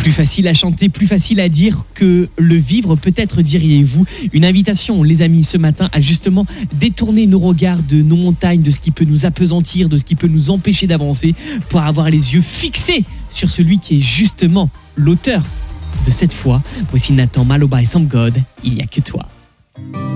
Plus facile à chanter, plus facile à dire que le vivre, peut-être diriez-vous. Une invitation, les amis, ce matin, à justement détourner nos regards de nos montagnes, de ce qui peut nous appesantir, de ce qui peut nous empêcher d'avancer, pour avoir les yeux fixés sur celui qui est justement l'auteur de cette foi. Voici Nathan Maloba et Sam God, il n'y a que toi.